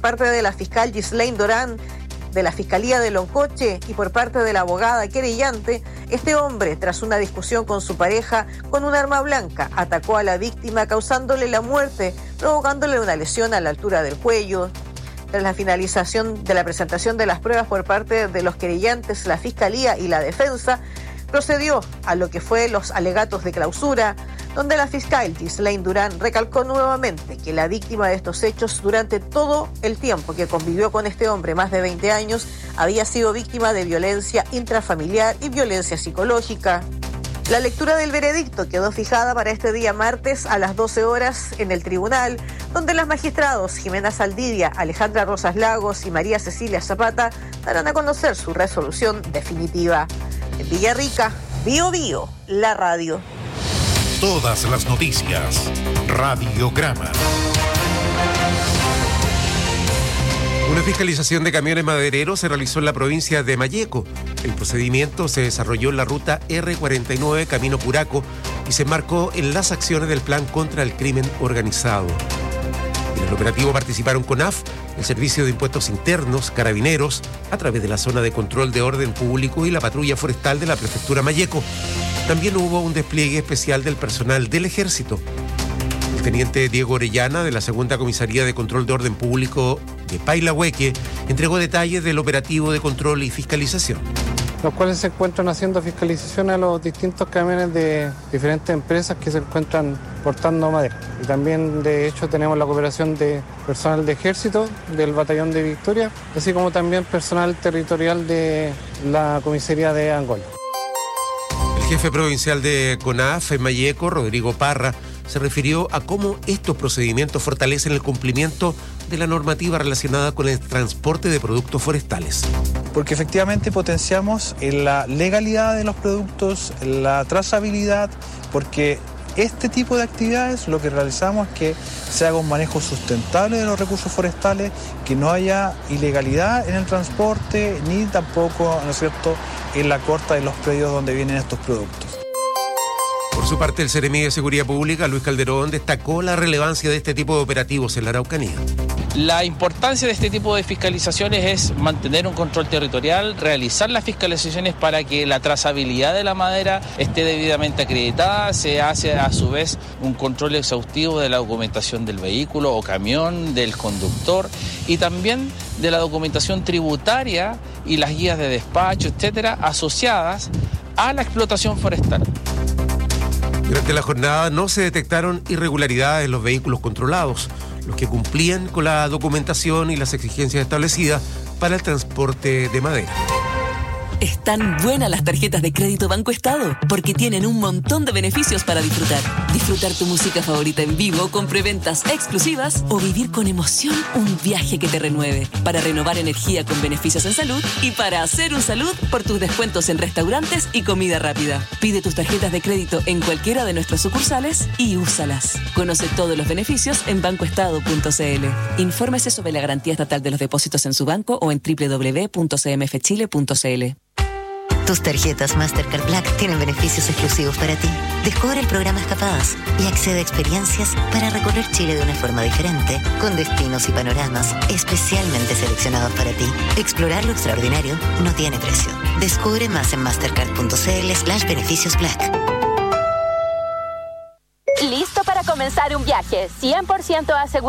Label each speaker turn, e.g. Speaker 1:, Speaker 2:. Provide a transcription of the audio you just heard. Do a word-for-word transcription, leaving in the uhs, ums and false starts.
Speaker 1: parte de la fiscal Ghislaine Durán, de la Fiscalía de Loncoche y por parte de la abogada querellante, este hombre, tras una discusión con su pareja con un arma blanca, atacó a la víctima causándole la muerte, provocándole una lesión a la altura del cuello. Tras la finalización de la presentación de las pruebas por parte de los querellantes, la Fiscalía y la defensa procedió a lo que fue los alegatos de clausura, donde la fiscal Ghislaine Durán recalcó nuevamente que la víctima de estos hechos durante todo el tiempo que convivió con este hombre, más de veinte años, había sido víctima de violencia intrafamiliar y violencia psicológica. La lectura del veredicto quedó fijada para este día martes a las doce horas en el tribunal, donde los magistrados Jimena Saldivia, Alejandra Rosas Lagos y María Cecilia Zapata darán a conocer su resolución definitiva. En Villarrica, Bío Bío, la radio.
Speaker 2: Todas las noticias, Radiograma. Una fiscalización de camiones madereros se realizó en la provincia de Malleco. El procedimiento se desarrolló en la ruta erre cuarenta y nueve Camino Puraco y se enmarcó en las acciones del Plan contra el Crimen Organizado. En el operativo participaron CONAF, el Servicio de Impuestos Internos, Carabineros, a través de la Zona de Control de Orden Público y la Patrulla Forestal de la Prefectura Malleco. También hubo un despliegue especial del personal del Ejército. El teniente Diego Orellana, de la Segunda Comisaría de Control de Orden Público de Pailahueque, entregó detalles del operativo de control y fiscalización.
Speaker 3: Los cuales se encuentran haciendo fiscalización a los distintos camiones de diferentes empresas que se encuentran portando madera. Y también, de hecho, tenemos la cooperación de personal de Ejército, del Batallón de Victoria, así como también personal territorial de la Comisaría de Angola.
Speaker 2: El jefe provincial de CONAF en Malleco, Rodrigo Parra, se refirió a cómo estos procedimientos fortalecen el cumplimiento de la normativa relacionada con el transporte de productos forestales.
Speaker 4: Porque efectivamente potenciamos la legalidad de los productos, la trazabilidad, porque este tipo de actividades lo que realizamos es que se haga un manejo sustentable de los recursos forestales, que no haya ilegalidad en el transporte, ni tampoco, ¿no es cierto?, en la corta de los predios donde vienen estos productos.
Speaker 2: Por su parte, el Seremi de Seguridad Pública, Luis Calderón, destacó la relevancia de este tipo de operativos en la Araucanía.
Speaker 5: La importancia de este tipo de fiscalizaciones es mantener un control territorial, realizar las fiscalizaciones para que la trazabilidad de la madera esté debidamente acreditada, se hace a su vez un control exhaustivo de la documentación del vehículo o camión, del conductor y también de la documentación tributaria y las guías de despacho, etcétera, asociadas a la explotación forestal.
Speaker 2: Durante la jornada no se detectaron irregularidades en los vehículos controlados, los que cumplían con la documentación y las exigencias establecidas para el transporte de madera.
Speaker 6: Están buenas las tarjetas de crédito Banco Estado porque tienen un montón de beneficios para disfrutar. Disfrutar tu música favorita en vivo con preventas exclusivas o vivir con emoción un viaje que te renueve. Para renovar energía con beneficios en salud y para hacer un salud por tus descuentos en restaurantes y comida rápida. Pide tus tarjetas de crédito en cualquiera de nuestras sucursales y úsalas. Conoce todos los beneficios en bancoestado punto cl. Infórmese sobre la garantía estatal de los depósitos en su banco o en doble u doble u doble u punto c m f chile punto c l.
Speaker 7: Tus tarjetas Mastercard Black tienen beneficios exclusivos para ti. Descubre el programa Escapadas y accede a experiencias para recorrer Chile de una forma diferente, con destinos y panoramas especialmente seleccionados para ti. Explorar lo extraordinario no tiene precio. Descubre más en mastercard punto cl slash beneficios black.
Speaker 8: ¿Listo para comenzar un viaje cien por ciento asegurado?